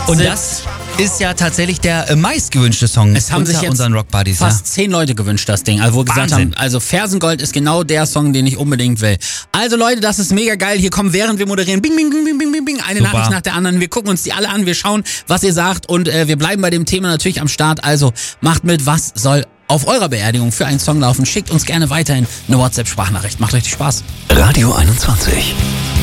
Und das ist ja tatsächlich der meistgewünschte Song es haben sich jetzt unseren Rock Buddies. Fast 10 Leute gewünscht, das Ding. Also wo gesagt haben, also Fersengold ist genau der Song, den ich unbedingt will. Also Leute, das ist mega geil. Hier kommen, während wir moderieren, bing, bing, bing, bing, bing, bing, bing, eine Super. Nachricht nach der anderen. Wir gucken uns die alle an, wir schauen, was ihr sagt und wir bleiben bei dem Thema natürlich am Start. Also macht mit, was soll auf eurer Beerdigung für einen Song laufen. Schickt uns gerne weiterhin eine WhatsApp-Sprachnachricht. Macht richtig Spaß. Radio 21.